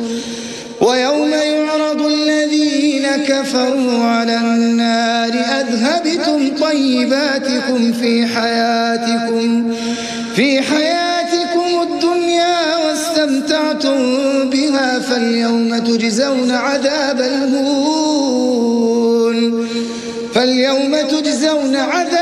ويوم يعرض الذين كفروا على النار أذهبتم طيباتكم في حياتكم الدنيا واستمتعتم بها فاليوم تجزون عذاب الهون